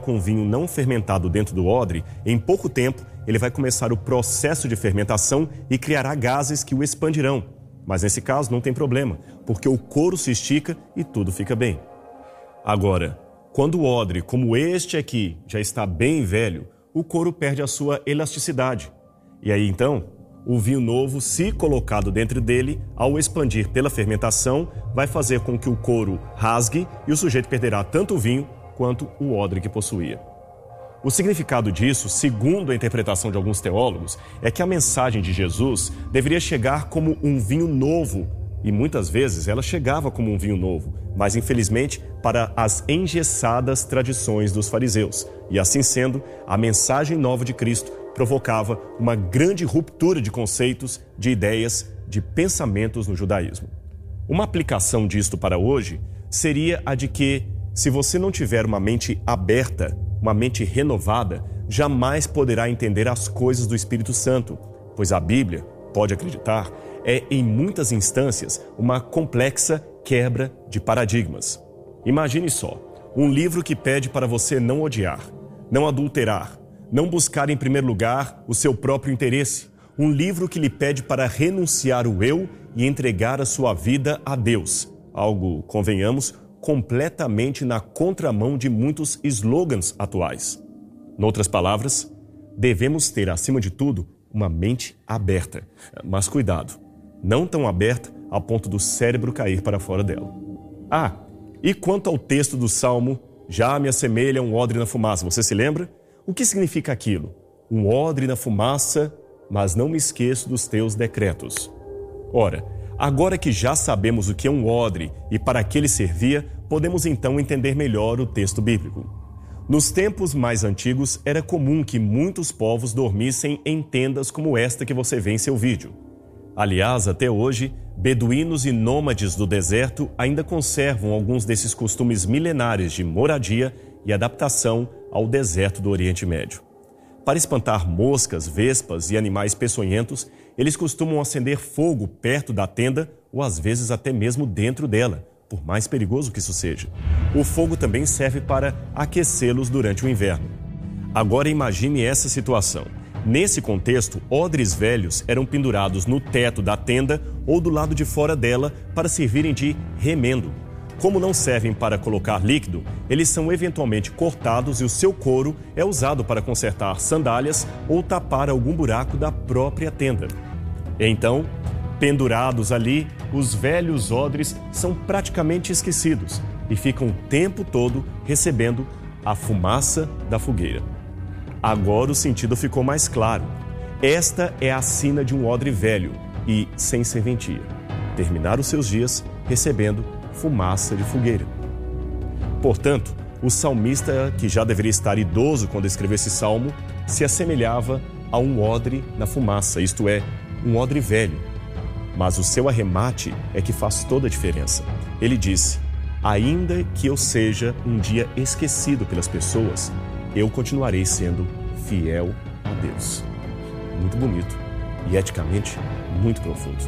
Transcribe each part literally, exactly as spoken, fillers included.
colocam vinho não fermentado dentro do odre, em pouco tempo ele vai começar o processo de fermentação e criará gases que o expandirão. Mas nesse caso não tem problema, porque o couro se estica e tudo fica bem. Agora, quando o odre, como este aqui, já está bem velho, o couro perde a sua elasticidade. E aí então, o vinho novo, se colocado dentro dele, ao expandir pela fermentação, vai fazer com que o couro rasgue e o sujeito perderá tanto o vinho quanto o odre que possuía. O significado disso, segundo a interpretação de alguns teólogos, é que a mensagem de Jesus deveria chegar como um vinho novo, e muitas vezes ela chegava como um vinho novo, mas infelizmente para as engessadas tradições dos fariseus. E assim sendo, a mensagem nova de Cristo provocava uma grande ruptura de conceitos, de ideias, de pensamentos no judaísmo. Uma aplicação disto para hoje seria a de que, se você não tiver uma mente aberta, uma mente renovada, jamais poderá entender as coisas do Espírito Santo, pois a Bíblia, pode acreditar, é em muitas instâncias uma complexa quebra de paradigmas. Imagine só, um livro que pede para você não odiar, não adulterar, não buscar em primeiro lugar o seu próprio interesse. Um livro que lhe pede para renunciar o eu e entregar a sua vida a Deus. Algo, convenhamos, completamente na contramão de muitos slogans atuais. Noutras palavras, devemos ter, acima de tudo, uma mente aberta. Mas cuidado, não tão aberta a ponto do cérebro cair para fora dela. Ah, e quanto ao texto do Salmo, já me assemelha a um odre na fumaça, você se lembra? O que significa aquilo? Um odre na fumaça, mas não me esqueço dos teus decretos. Ora, agora que já sabemos o que é um odre e para que ele servia, podemos então entender melhor o texto bíblico. Nos tempos mais antigos, era comum que muitos povos dormissem em tendas como esta que você vê em seu vídeo. Aliás, até hoje, beduínos e nômades do deserto ainda conservam alguns desses costumes milenares de moradia e adaptação ao deserto do Oriente Médio. Para espantar moscas, vespas e animais peçonhentos, eles costumam acender fogo perto da tenda ou às vezes até mesmo dentro dela, por mais perigoso que isso seja. O fogo também serve para aquecê-los durante o inverno. Agora imagine essa situação. Nesse contexto, odres velhos eram pendurados no teto da tenda ou do lado de fora dela para servirem de remendo. Como não servem para colocar líquido, eles são eventualmente cortados e o seu couro é usado para consertar sandálias ou tapar algum buraco da própria tenda. Então, pendurados ali, os velhos odres são praticamente esquecidos e ficam o tempo todo recebendo a fumaça da fogueira. Agora o sentido ficou mais claro. Esta é a sina de um odre velho e sem serventia. Terminar os seus dias recebendo fumaça de fogueira. Portanto, o salmista, que já deveria estar idoso quando escreveu esse salmo, se assemelhava a um odre na fumaça, isto é, um odre velho. Mas o seu arremate é que faz toda a diferença. Ele disse: ainda que eu seja um dia esquecido pelas pessoas, eu continuarei sendo fiel a Deus. Muito bonito e eticamente muito profundo.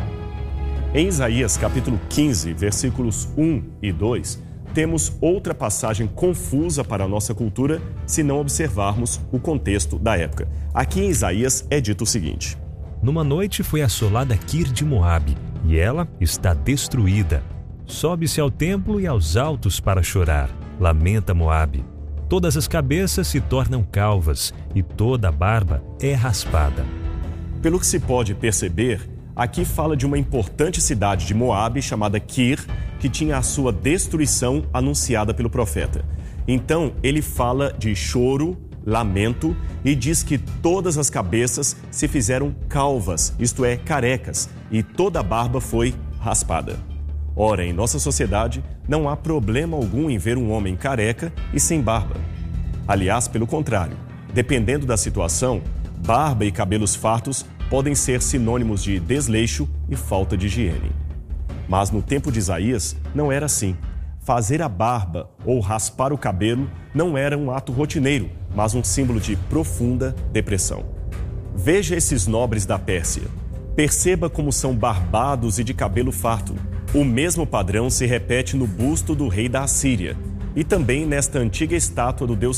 Em Isaías capítulo quinze, versículos um e dois, temos outra passagem confusa para a nossa cultura se não observarmos o contexto da época. Aqui em Isaías é dito o seguinte: Numa noite foi assolada Kir de Moabe, e ela está destruída. Sobe-se ao templo e aos altos para chorar. Lamenta Moabe. Todas as cabeças se tornam calvas, e toda a barba é raspada. Pelo que se pode perceber, aqui fala de uma importante cidade de Moabe chamada Kir, que tinha a sua destruição anunciada pelo profeta. Então, ele fala de choro, lamento e diz que todas as cabeças se fizeram calvas, isto é, carecas, e toda a barba foi raspada. Ora, em nossa sociedade, não há problema algum em ver um homem careca e sem barba. Aliás, pelo contrário, dependendo da situação, barba e cabelos fartos podem ser sinônimos de desleixo e falta de higiene. Mas no tempo de Isaías, não era assim. Fazer a barba ou raspar o cabelo não era um ato rotineiro, mas um símbolo de profunda depressão. Veja esses nobres da Pérsia. Perceba como são barbados e de cabelo farto. O mesmo padrão se repete no busto do rei da Assíria e também nesta antiga estátua do deus